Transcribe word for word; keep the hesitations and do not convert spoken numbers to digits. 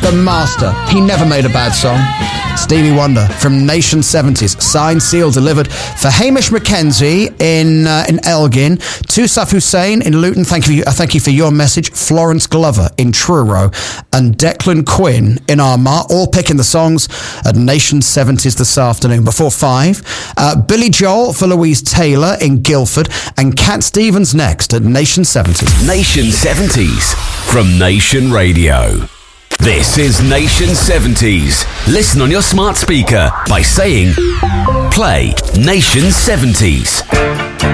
the master. He never made a bad song. Stevie Wonder from Nation seventies. Signed, sealed, delivered for Hamish McKenzie in uh, in Elgin. Tusaf Hussein in Luton. Thank you, uh, thank you for your message. Florence Glover in Truro. And Declan Quinn in Armagh. All picking the songs at Nation seventies this afternoon. Before five, uh, Billy Joel for Louise Taylor in Guildford. And Cat Stevens next at Nation seventies. Nation seventies from Nation Radio. This is Nation seventies. Listen on your smart speaker by saying, play Nation seventies.